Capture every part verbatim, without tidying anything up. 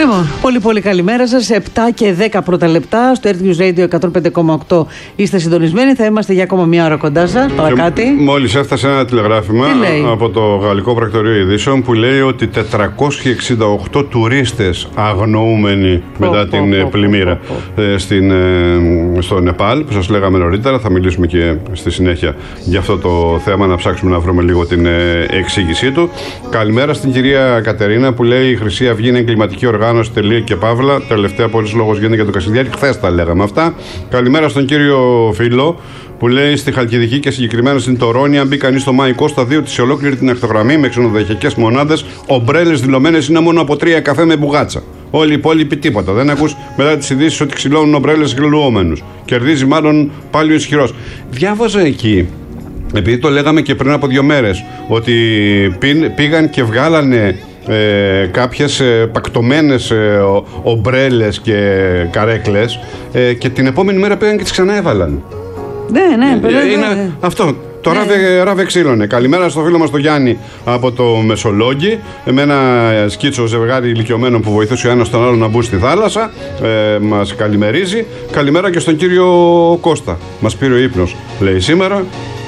Λοιπόν, πολύ πολύ καλημέρα σας. επτά και δέκα πρώτα λεπτά στο Earth News Radio εκατόν πέντε κόμμα οκτώ είστε συντονισμένοι. Θα είμαστε για ακόμα μια ώρα κοντά σας. Παρακάτι. Μόλις έφτασε ένα τηλεγράφημα από το Γαλλικό Πρακτορείο Ειδήσεων που λέει ότι τετρακόσιοι εξήντα οκτώ τουρίστες αγνοούμενοι μετά oh, την oh, πλημμύρα oh, oh. Στην, στο Νεπάλ, που σας λέγαμε νωρίτερα. Θα μιλήσουμε και στη συνέχεια για αυτό το θέμα, να ψάξουμε να βρούμε λίγο την εξήγησή του. Καλημέρα στην κυρία Κατερίνα που λέει: η Χρυσή Αυγή είναι εγκληματική οργάνωση, τελεία και παύλα. Τελευταία πολλής λόγος γίνεται για τον Κασιδιάρη. Χθες τα λέγαμε αυτά. Καλημέρα στον κύριο Φίλο που λέει: στη Χαλκιδική και συγκεκριμένα στην Τωρώνη, αν μπει κανείς στο Μαϊκό στα δύο της ολόκληρη την ακτογραμμή με ξενοδοχειακές μονάδες, ομπρέλες δηλωμένες είναι μόνο από τρία καφέ με μπουγάτσα. Όλοι οι υπόλοιποι τίποτα. Δεν ακούς μετά τις ειδήσεις ότι ξυλώνουν ομπρέλες γλουόμενους. Κερδίζει μάλλον πάλι ο ισχυρός. Διάβαζα εκεί, επειδή το λέγαμε και πριν από δύο μέρες, ότι πήγαν και βγάλανε Ε, κάποιες ε, πακτωμένες ε, ομπρέλες και καρέκλες ε, και την επόμενη μέρα πήγαν και τις ξανά έβαλαν. Ναι, ναι, ε, είναι ναι. Αυτό. Το ναι. ράβε, ράβε ξύλωνε. Καλημέρα στο φίλο μας τον Γιάννη από το Μεσολόγγι, με ένα σκίτσο ζευγάρι ηλικιωμένων που βοηθούσε ο ένας τον άλλο να μπουν στη θάλασσα. Ε, μας καλημερίζει. Καλημέρα και στον κύριο Κώστα. Μας πήρε ο ύπνος, λέει σήμερα.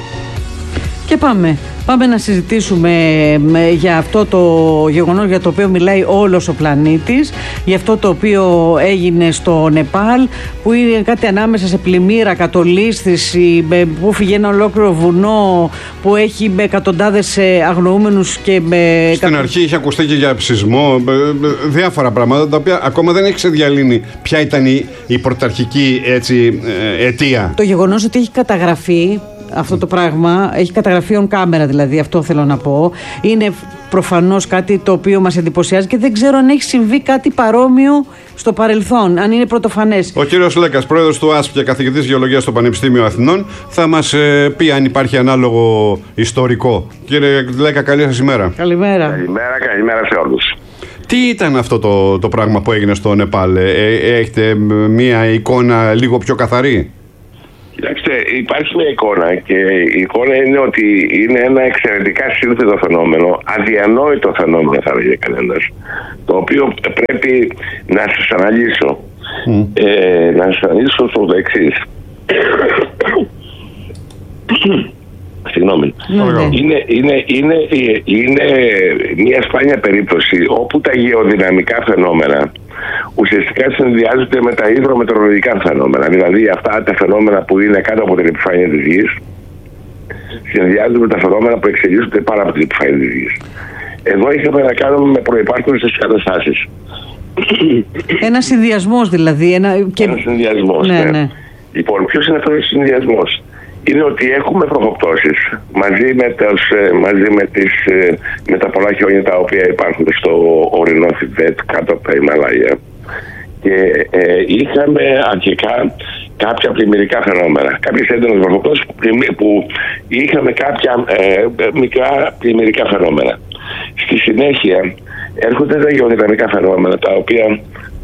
Και πάμε. Πάμε να συζητήσουμε για αυτό το γεγονός για το οποίο μιλάει όλος ο πλανήτης, για αυτό το οποίο έγινε στο Νεπάλ, που είναι κάτι ανάμεσα σε πλημμύρα, κατολίσθηση, που φύγει ένα ολόκληρο βουνό που έχει με εκατοντάδες αγνοούμενους και με... Στην αρχή είχε ακουστεί και για ψυσμό, διάφορα πράγματα τα οποία ακόμα δεν έχει ξεδιαλύνει ποια ήταν η, η πρωταρχική έτσι, αιτία. Το γεγονός ότι έχει καταγραφεί αυτό το πράγμα, έχει καταγραφεί on camera δηλαδή, αυτό θέλω να πω, είναι προφανώς κάτι το οποίο μας εντυπωσιάζει και δεν ξέρω αν έχει συμβεί κάτι παρόμοιο στο παρελθόν, αν είναι πρωτοφανές. Ο κύριος Λέκας, πρόεδρος του ΑΣΠ και καθηγητής γεωλογίας στο Πανεπιστήμιο Αθηνών, θα μας ε, πει αν υπάρχει ανάλογο ιστορικό. Κύριε Λέκα, καλή σας ημέρα. Καλημέρα. Καλημέρα, καλημέρα σε όλους. Τι ήταν αυτό το, το πράγμα που έγινε στο Νεπάλ, ε, ε, έχετε μία εικόνα λίγο πιο καθαρή? Κοιτάξτε, υπάρχει μια εικόνα και η εικόνα είναι ότι είναι ένα εξαιρετικά σύνθετο φαινόμενο, αδιανόητο φαινόμενο θα λέγει κανένας, το οποίο πρέπει να σας αναλύσω. Mm. Ε, να σας αναλύσω στο εξής. Συγγνώμη. Mm. Είναι, είναι, είναι, είναι μια σπάνια περίπτωση όπου τα γεωδυναμικά φαινόμενα ουσιαστικά συνδυάζονται με τα υδρομετεωρολογικά φαινόμενα. Δηλαδή αυτά τα φαινόμενα που είναι κάτω από την επιφάνεια της γης συνδυάζονται με τα φαινόμενα που εξελίσσονται πάνω από την επιφάνεια της γης. Εδώ είχαμε να κάνουμε με προϋπάρχουσες καταστάσεις. Ένα συνδυασμός δηλαδή. Ένα, και... ένα συνδυασμός, ναι, ναι. ναι. Λοιπόν, ποιος είναι αυτός ο συνδυασμός? Είναι ότι έχουμε βροχοπτώσεις μαζί με, τους, μαζί με, τις, με τα πολλά χιόνια τα οποία υπάρχουν στο ορεινό Θιβέτ κάτω από τα Ιμαλάια και ε, είχαμε αρχικά κάποια πλημμυρικά φαινόμενα, κάποιες έντονες βροχοπτώσεις που, που είχαμε κάποια ε, μικρά πλημμυρικά φαινόμενα. Στη συνέχεια έρχονται τα γεωδυναμικά φαινόμενα τα οποία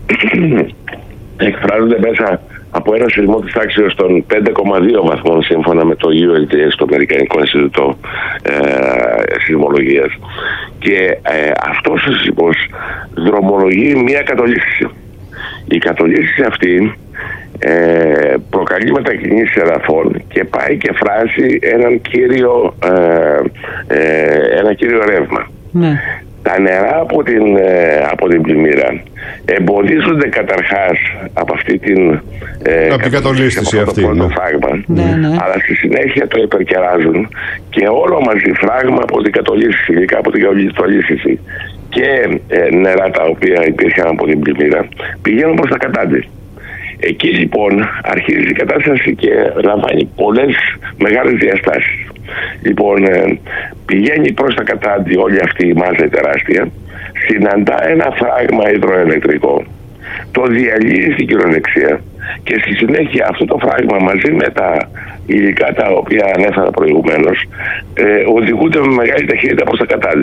εκφράζονται μέσα από ένα σεισμό της τάξης των πέντε κόμμα δύο βαθμών σύμφωνα με το γιου ελ τι ες, το Αμερικανικό Ινστιτούτο ε, Σεισμολογίας. Και ε, αυτός ο σεισμός δρομολογεί μια κατολίσθηση. Η κατολίσθηση αυτή ε, προκαλεί μετακινήσεις εδαφών και πάει και φράζει έναν κύριο, ε, ε, ένα κύριο ρεύμα. Ναι. Τα νερά από την, από την πλημμύρα εμποδίζονται καταρχάς από αυτή την ε, από την κατολίσθηση αυτή, το πρώτο φράγμα, ναι, ναι. αλλά στη συνέχεια το υπερκεράζουν και όλο μαζί φράγμα από την κατολίσθηση, ειδικά από την κατολίσθηση και ε, νερά τα οποία υπήρχαν από την πλημμύρα πηγαίνουν προς τα κατάντη. Εκεί λοιπόν αρχίζει η κατάσταση και λαμβάνει πολλές μεγάλες διαστάσεις. Λοιπόν, ε, πηγαίνει προς τα κατάντη όλη αυτή η μάζα τεράστια, συναντά ένα φράγμα υδροελεκτρικό, το διαλύει στην κυριολεξία και στη συνέχεια αυτό το φράγμα μαζί με τα υλικά τα οποία ανέφερα προηγουμένως ε, οδηγούνται με μεγάλη ταχύτητα προς τα κατάντη.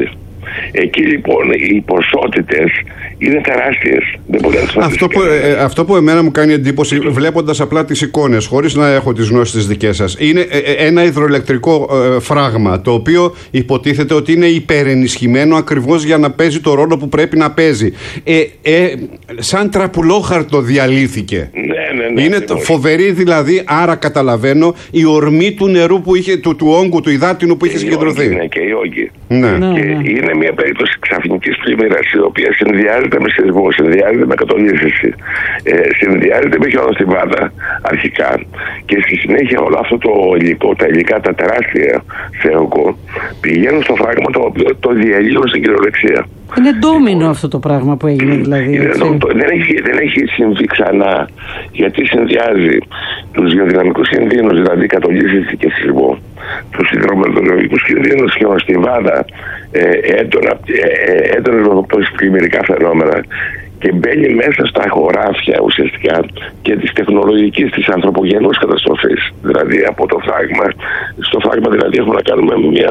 Εκεί λοιπόν οι ποσότητες είναι τεράστιες. Δεν μπορεί να τις αυτό, που, ε, αυτό που εμένα μου κάνει εντύπωση, βλέποντας απλά τις εικόνες, χωρίς να έχω τις γνώσεις τις δικές σας, είναι ε, ένα υδροελεκτρικό ε, φράγμα, το οποίο υποτίθεται ότι είναι υπερενισχυμένο ακριβώς για να παίζει το ρόλο που πρέπει να παίζει. Ε, ε, σαν τραπουλόχαρτο διαλύθηκε. Ναι, ναι, ναι, είναι ναι, φοβερή δηλαδή, άρα καταλαβαίνω η ορμή του νερού που είχε, του, του όγκου, του υδάτινου που είχε συγκεντρωθεί. Ναι, και οι όγκοι. Ναι. Ναι, Και ναι. είναι μια περίπτωση ξαφνικής πλημμύρας, η οποία συνδυάζεται με σεισμό, συνδυάζεται με κατολίσθηση, ε, συνδυάζεται με χιονοστιβάδα αρχικά, και στη συνέχεια όλο αυτό το υλικό, τα υλικά, τα τεράστια σε όγκο, πηγαίνουν στο φράγμα το οποίο το διαλύουν στην κυριολεξία. Είναι ντόμινο αυτό το πράγμα που έγινε δηλαδή. Είναι, το, το, δεν, έχει, δεν έχει συμβεί ξανά, γιατί συνδυάζει τους γεωδυναμικούς κινδύνους, δηλαδή κατολίσθηση και σεισμό, τους υδρομετεωρολογικούς κινδύνους, χιονοστιβάδα, ε, έντονα, ε, έντονες βαθοπτώσεις, πλημμυρικά φαινόμενα, και μπαίνει μέσα στα χωράφια ουσιαστικά και της τεχνολογικής, της ανθρωπογενούς καταστροφής. Δηλαδή από το φράγμα, στο φράγμα δηλαδή έχουμε να κάνουμε μια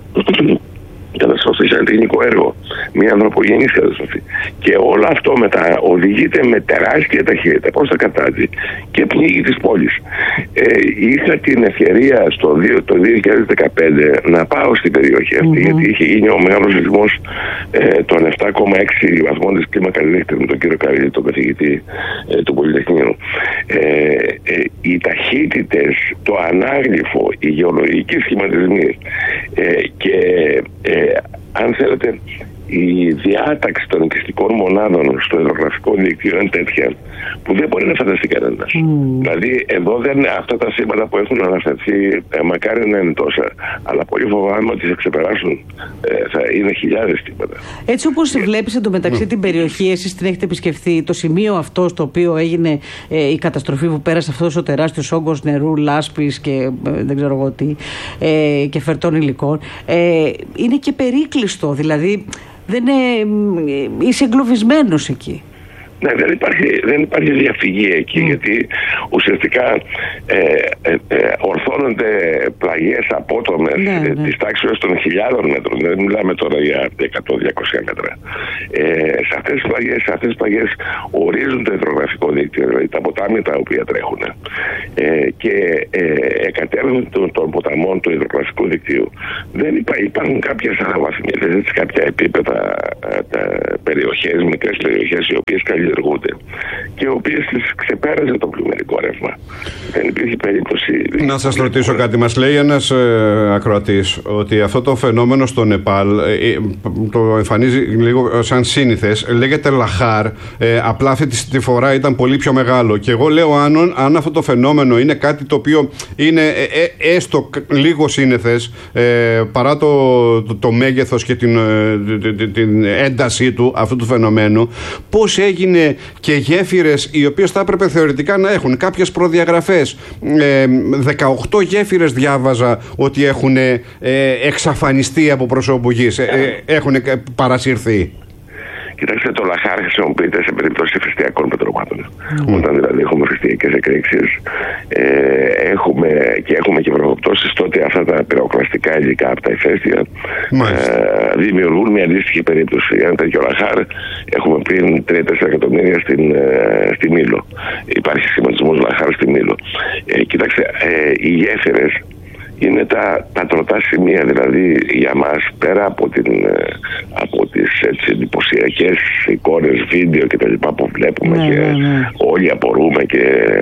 καταστροφή σαν τεχνικό έργο, μια ανθρωπογενής καταστροφή. Και όλο αυτό μετά οδηγείται με τεράστια ταχύτητα προς τα κατάτι και πνίγει της πόλης. Ε, είχα την ευκαιρία στο το δύο χιλιάδες δεκαπέντε να πάω στην περιοχή αυτή, mm-hmm. γιατί είχε γίνει ο μεγάλος σεισμός ε, των επτά κόμμα έξι βαθμών της κλίμακας Ρίχτερ με τον κύριο Καρύλη, τον καθηγητή ε, του Πολυτεχνείου. Ε, ε, οι ταχύτητες, το ανάγλυφο, οι γεωλογικοί σχηματισμοί ε, και ε, αν θέλετε, η διάταξη των οικιστικών μονάδων στο υδρογραφικό δίκτυο είναι τέτοια που δεν μπορεί να φανταστεί κανένας. Mm. Δηλαδή, εδώ δεν είναι αυτά τα σήματα που έχουν αναφερθεί, ε, μακάρι να είναι τόσα, αλλά πολύ φοβάμαι ότι θα ξεπεράσουν, ε, θα είναι χιλιάδες τίποτα. Έτσι, όπως yeah. βλέπεις εντωμεταξύ mm. την περιοχή, εσείς την έχετε επισκεφθεί, το σημείο αυτό στο οποίο έγινε ε, η καταστροφή που πέρασε αυτός ο τεράστιος όγκος νερού, λάσπης και ε, δεν ξέρω εγώ τι, ε, και φερτών υλικών, ε, είναι και περίκλειστο, δηλαδή. Δεν είναι, είσαι εγκλωβισμένος εκεί. Ναι, δεν υπάρχει, δεν υπάρχει διαφυγή εκεί, mm. γιατί ουσιαστικά ε, ε, ε, ορθώνονται πλαγιές απότομες ναι, ε, ναι. της τάξης των χιλιάδων μέτρων. Δεν μιλάμε τώρα για εκατό με διακόσια μέτρα. Ε, σε αυτές τις πλαγιές, σε αυτές τις πλαγιές ορίζουν το υδρογραφικό δίκτυο, δηλαδή τα ποτάμια τα οποία τρέχουν. Ε, και ε, εκατέρωθεν των, των ποταμών του υδρογραφικού δικτύου δεν υπά, υπάρχουν κάποιες αναβαθμίσεις, κάποια επίπεδα τα περιοχές, μικρές περιοχές, οι οποίες καλλιεργούνται και οι οποίες τις ξεπέρασε το πλημμυρικό ρεύμα. Δεν υπήρχε περίπτωση. Να σας ρωτήσω κάτι. Μας λέει ένας ε, ακροατής ότι αυτό το φαινόμενο στο Νεπάλ ε, το εμφανίζει λίγο σαν σύνηθες. Λέγεται Λαχάρ. Ε, απλά αυτή τη φορά ήταν πολύ πιο μεγάλο. Και εγώ λέω αν, αν αυτό το φαινόμενο είναι κάτι το οποίο είναι ε, ε, έστω λίγο σύνηθες ε, παρά το, το, το μέγεθος και την, την, την έντασή του αυτού του φαινομένου, πώς έγινε και γέφυρες οι οποίες θα έπρεπε θεωρητικά να έχουν κάποιες προδιαγραφές. Ε, δεκαοκτώ γέφυρες διάβαζα ότι έχουν ε, εξαφανιστεί από προσώπου γης, ε, ε, έχουν παρασυρθεί. Κοιτάξτε, το Λαχάρ χρησιμοποιείται σε περίπτωση ηφαιστειακών πετρωμάτων. Mm. Όταν δηλαδή έχουμε ηφαιστειακές εκρήξεις ε, έχουμε, και έχουμε και βροχοπτώσεις, τότε αυτά τα πυροκλαστικά υλικά από τα ηφαίστεια ε, δημιουργούν μια αντίστοιχη περίπτωση. Ένα τέτοιο Λαχάρ έχουμε πριν τρία τέσσερα εκατομμύρια στην, ε, στη Μήλο. Υπάρχει σχηματισμός Λαχάρ στη Μήλο. Ε, κοιτάξτε, ε, οι γέφυρες είναι τα, τα τροτά σημεία, δηλαδή για μας, πέρα από, την, από τις έτσι, εντυπωσιακές εικόνες, βίντεο και τα λοιπά που βλέπουμε ναι, και ναι, ναι. όλοι απορούμε και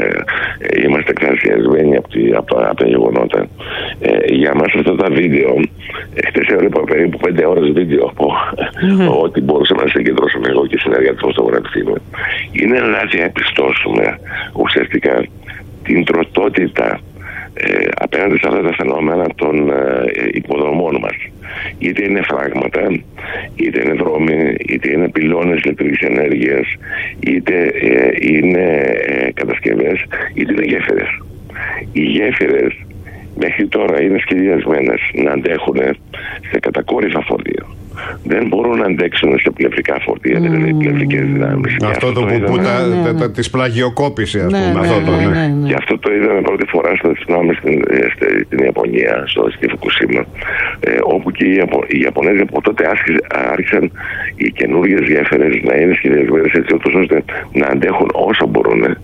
ε, είμαστε εκθασιασμένοι από, τη, από, από τα γεγονότα. Ε, για μας αυτά τα βίντεο, ε, χτες έβλεπα περίπου πέντε ώρες βίντεο από ναι. ό,τι μπορούσαμε να συγκεντρώσουμε εγώ και συνεργάτες μου στο Πανεπιστήμιο. Είναι να διαπιστώσουμε ουσιαστικά την τροτότητα Ε, απέναντι σε αυτά τα φαινόμενα των ε, υποδομών μας. Είτε είναι φράγματα, είτε είναι δρόμοι, είτε είναι πυλώνες ηλεκτρικής ενέργειας, είτε ε, είναι ε, κατασκευές, είτε είναι γέφυρες. Οι γέφυρες μέχρι τώρα είναι σχεδιασμένες να αντέχουν σε κατακόρυφα φορτία. δεν μπορούν να αντέξουν σε πλευρικά φορτία, mm. δηλαδή πλευρικές δυνάμεις. Αυτό, αυτό το, το που, που τα, ναι, ναι. της πλαγιοκόπηση, ας ναι, πούμε. Ναι, αυτό το, ναι, ναι, ναι. Και αυτό το είδαμε πρώτη φορά στο θυμάμαι στην, στην Ιαπωνία, στο στη Φουκουσίμα, ε, όπου και οι, Ιαπω, οι Ιαπωνέζοι από τότε άρχισαν οι καινούργιες γέφυρες να είναι σχεδιασμένες έτσι ώστε να αντέχουν όσο μπορούν ε,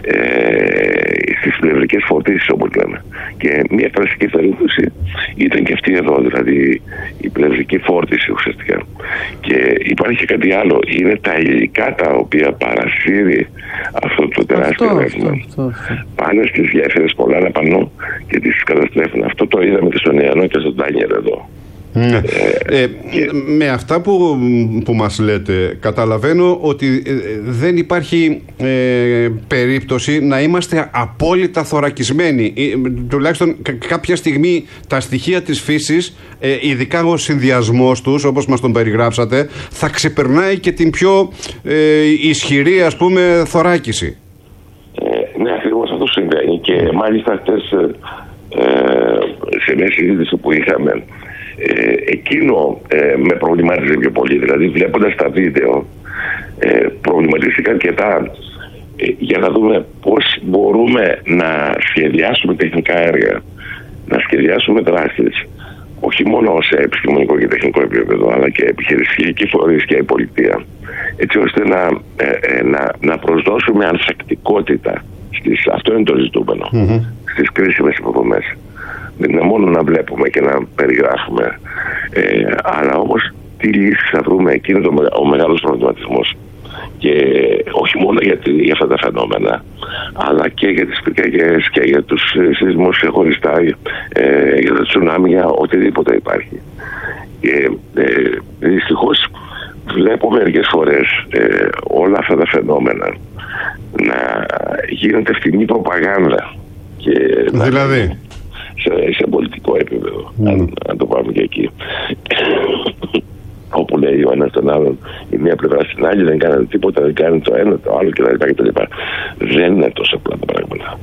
στις πλευρικές φορτίσεις, όπως λέμε. Και μια κλασική περίπτωση ήταν και αυτή εδώ, δηλαδή η πλευρική φόρτιση ουσιαστικά. Και υπάρχει κάτι άλλο, είναι τα υλικά τα οποία παρασύρει αυτό το τεράστιο ρεύμα. Πάνε στις γέφυρες πολλά να πανώ και τις καταστρέφουν. Αυτό το είδαμε και στον Ιαννό και στον Τάνιερ εδώ. Ναι. Ε, ε, και... Με αυτά που, που μας λέτε καταλαβαίνω ότι ε, δεν υπάρχει ε, περίπτωση να είμαστε απόλυτα θωρακισμένοι. Ε, τουλάχιστον κάποια στιγμή τα στοιχεία της φύσης, ε, ειδικά ο συνδυασμός τους, όπως μας τον περιγράψατε, θα ξεπερνάει και την πιο ε, ισχυρή, ας πούμε, θωράκιση. Ε, ναι, ακριβώς αυτό συμβαίνει. Και μάλιστα χτες ε, σε μια συζήτηση που είχαμε, Ε, εκείνο ε, με προβλημάτιζε πιο πολύ, δηλαδή βλέποντας τα βίντεο ε, προβληματίστηκα αρκετά ε, για να δούμε πώς μπορούμε να σχεδιάσουμε τεχνικά έργα, να σχεδιάσουμε δράσεις όχι μόνο σε επιστημονικό και τεχνικό επίπεδο αλλά και επιχειρησιακή φορείς και η πολιτεία, έτσι ώστε να, ε, ε, να, να προσδώσουμε ανθεκτικότητα στις, αυτό είναι το ζητούμενο, mm-hmm. στις κρίσιμες υποδομές. Δεν είναι μόνο να βλέπουμε και να περιγράφουμε, ε, αλλά όμως τι λύσεις θα βρούμε, εκεί είναι το, ο μεγάλος προβληματισμός. Και όχι μόνο για, τη, για αυτά τα φαινόμενα, αλλά και για τις πυρκαγιές και για τους σεισμούς ξεχωριστά, ε, για τα τσουνάμι, για οτιδήποτε υπάρχει. Και ε, δυστυχώς βλέπω μερικές φορές ε, όλα αυτά τα φαινόμενα να γίνεται φτηνή προπαγάνδα. Και δηλαδή... Να, Σε, σε πολιτικό επίπεδο, mm. αν, αν το πάμε και εκεί. Όπου λέει ο ένας τον άλλον, η μία πλευρά στην άλλη δεν κάνει τίποτα, δεν κάνει το ένα, το άλλο κτλ. Δεν είναι τόσο απλά τα πράγματα.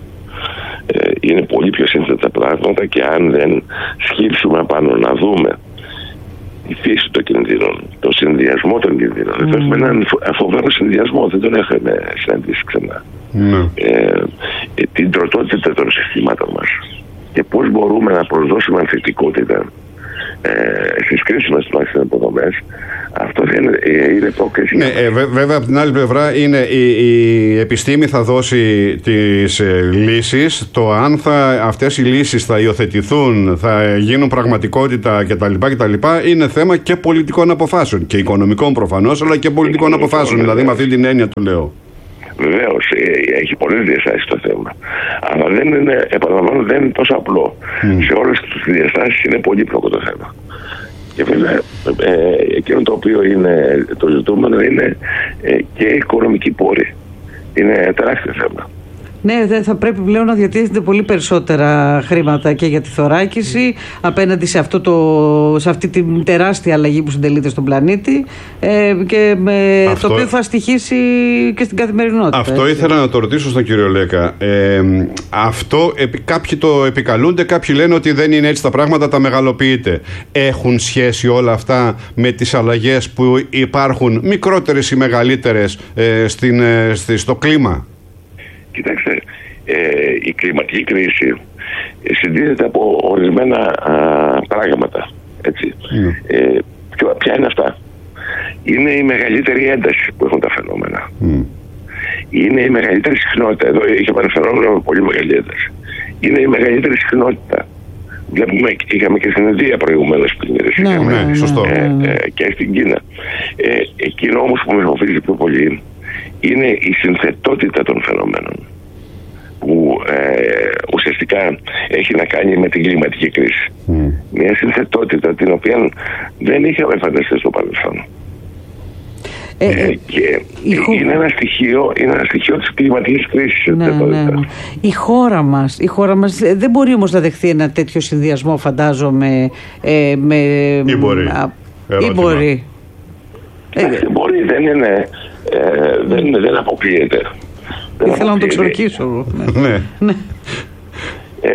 Ε, είναι πολύ πιο σύνθετα τα πράγματα και αν δεν σκύψουμε πάνω να δούμε τη φύση των κινδύνων, το συνδυασμό των κινδύνων. Mm. Έχουμε έναν φοβερό συνδυασμό, δεν τον έχουμε συναντήσει ξανά. Mm. Ε, ε, την τροτότητα των συστημάτων μας. Και πώς μπορούμε να προσδώσουμε ανθεκτικότητα ε, στις κρίσιμες τουλάχιστον υποδομές, αυτό δεν είναι, είναι πρόκληση. Ναι, ε, βέ, βέβαια από την άλλη πλευρά είναι η, η επιστήμη θα δώσει τις ε, λύσεις, το αν θα, αυτές οι λύσεις θα υιοθετηθούν, θα γίνουν πραγματικότητα κτλ, κτλ είναι θέμα και πολιτικών αποφάσεων και οικονομικών προφανώς, αλλά και πολιτικών αποφάσεων, δηλαδή με αυτή την έννοια το λέω. Βεβαίως, έχει πολλές διαστάσεις το θέμα. Αλλά δεν είναι, επαναλαμβάνω, δεν είναι τόσο απλό. Mm. Σε όλες τις διαστάσεις είναι πολύπλοκο το θέμα. Και βέβαια, ε, εκείνο το οποίο είναι το ζητούμενο είναι ε, και οικονομική πόρη. Είναι τεράστιο θέμα. Ναι, δεν θα πρέπει πλέον να διατίθεται πολύ περισσότερα χρήματα και για τη θωράκιση απέναντι σε, αυτό το, σε αυτή την τεράστια αλλαγή που συντελείται στον πλανήτη ε, και με αυτό, το οποίο θα στοιχήσει και στην καθημερινότητα. Αυτό έτσι. Ήθελα να το ρωτήσω στον κύριο Λέκα. Ε, αυτό κάποιοι το επικαλούνται, κάποιοι λένε ότι δεν είναι έτσι τα πράγματα, τα μεγαλοποιείται. Έχουν σχέση όλα αυτά με τις αλλαγές που υπάρχουν, μικρότερες ή μεγαλύτερες, ε, στην, ε, στο κλίμα? Κοιτάξτε, ε, η κλιματική κρίση συντίθεται από ορισμένα α, πράγματα. Έτσι. Mm. Ε, ποιο, ποια είναι αυτά? Είναι η μεγαλύτερη ένταση που έχουν τα φαινόμενα. Mm. Είναι η μεγαλύτερη συχνότητα. Εδώ είχε ένα φαινόμενο με πολύ μεγάλη ένταση. Είναι η μεγαλύτερη συχνότητα. Βλέπουμε, είχαμε και στην Ινδία προηγουμένως πλημμύρες. Ναι, ναι, ναι, σωστό. Ε, ε, και στην Κίνα. Ε, εκείνο όμως που με φοβίζει πιο πολύ είναι η συνθετότητα των φαινομένων, που ε, ουσιαστικά έχει να κάνει με την κλιματική κρίση. Mm. Μια συνθετότητα την οποία δεν είχαμε φανταστεί στο παρελθόν. Ε, ε, και η είναι, ένα στοιχείο, είναι ένα στοιχείο της κλιματικής κρίσης. Ναι, ναι, ναι. Η χώρα μας, η χώρα μας δεν μπορεί όμως να δεχθεί ένα τέτοιο συνδυασμό, φαντάζομαι. Ε, με, ή μπορεί. Α, ή μπορεί. Ε, μπορεί, δεν είναι. Ε, δεν, δεν αποκλείεται. Ήθελα να το ξορκίσω. Ναι. Ε,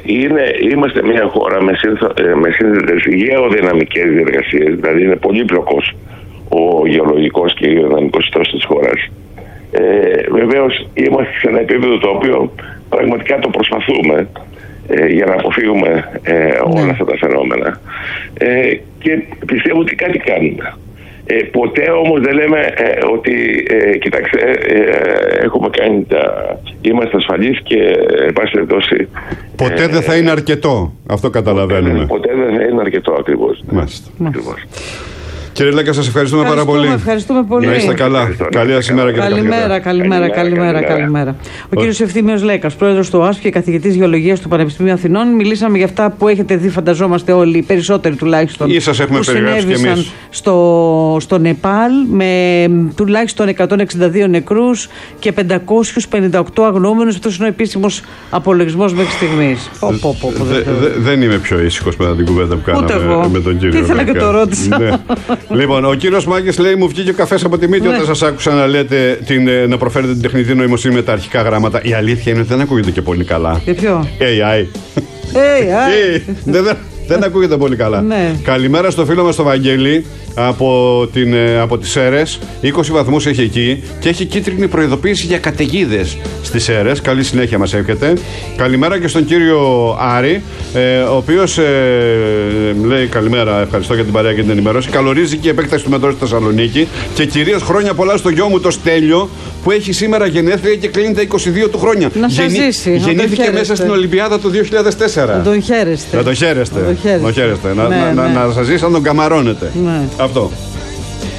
είναι, είμαστε μια χώρα με, σύνθο, με σύνθετες γεωδυναμικές διεργασίες, δηλαδή είναι πολύπλοκος ο γεωλογικός και γεωδυναμικός ιστός της χώρας. Ε, βεβαίως είμαστε σε ένα επίπεδο το οποίο πραγματικά το προσπαθούμε ε, για να αποφύγουμε ε, όλα αυτά τα φαινόμενα. Ε, και πιστεύω ότι κάτι κάνουμε. Ε, ποτέ όμως δεν λέμε ε, ότι ε, κοιτάξτε, ε, έχουμε κάνει τα... είμαστε ασφαλείς και εν πάση περιπτώσει. Ποτέ ε, δεν θα είναι αρκετό. Αυτό καταλαβαίνουμε. Ποτέ, ποτέ δεν θα είναι αρκετό ακριβώς. Μάλιστα. Ακριβώς. Κύριε Λέκα, σας ευχαριστούμε, ευχαριστούμε πάρα πολύ. Ευχαριστούμε πολύ. Να είστε καλά. Καλή σας ημέρα, κύριε Καλημέρα, καλημέρα, καλημέρα, καλημέρα. Ο κύριος Ευθύμιος Λέκας, πρόεδρος του ΟΑΣΠ και καθηγητής γεωλογίας του Πανεπιστημίου Αθηνών. Μιλήσαμε για αυτά που έχετε δει, φανταζόμαστε όλοι, οι περισσότεροι τουλάχιστον. Ή σας έχουμε περιγράψει κι εμείς. Στο, στο Νεπάλ με τουλάχιστον εκατόν εξήντα δύο νεκρούς και πεντακόσιους πενήντα οκτώ αγνοούμενους. Αυτός είναι ο επίσημος απολογισμός μέχρι στιγμής. Δεν είμαι πιο ήσυχος μετά την κουβέντα που κάναμε με τον κύριο. Τι ήθελα και το ρώτησα. Λοιπόν, ο κύριος Μάκης λέει: μου βγήκε ο καφές από τη μύτη όταν σας άκουσα να λέτε την, να προφέρετε την τεχνητή νοημοσύνη με τα αρχικά γράμματα. Η αλήθεια είναι ότι δεν ακούγεται και πολύ καλά. Και ποιο? έι άι. έι άι. Δεν ακούγεται πολύ καλά. Ναι. Καλημέρα στο φίλο μας το Βαγγέλη από, την, από τις Σέρρες. είκοσι βαθμούς έχει εκεί και έχει κίτρινη προειδοποίηση για καταιγίδες στις Σέρρες. Καλή συνέχεια μας εύχεται. Καλημέρα και στον κύριο Άρη, ε, ο οποίος ε, λέει καλημέρα, ευχαριστώ για την παρέα και την ενημέρωση. Καλωρίζει και η επέκταση του μετρό στη Θεσσαλονίκη και κυρίως χρόνια πολλά στο γιο μου το Στέλιο που έχει σήμερα γενέθλια και κλείνει τα είκοσι δύο του χρόνια. Να σας ζήσει. Γεννήθηκε μέσα στην Ολυμπιάδα του δύο χιλιάδες τέσσερα. Να τον χαίρεστε. Να τον χαίρεστε. Να, τον χαίρεστε. Να, ναι, να, ναι. να, να σας ζήσει να τον καμαρώνετε. Ναι. Αυτό.